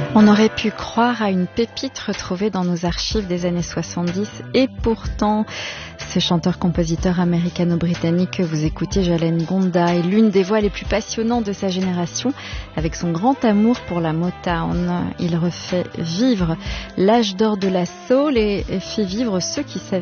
On aurait pu croire à une pépite retrouvée dans nos archives des années 70 et pourtant, ce chanteur-compositeur américano-britannique que vous écoutez, Jalen Gonda, est l'une des voix les plus passionnantes de sa génération. Avec son grand amour pour la Motown, il refait vivre l'âge d'or de la soul et fait vivre ceux qui savaient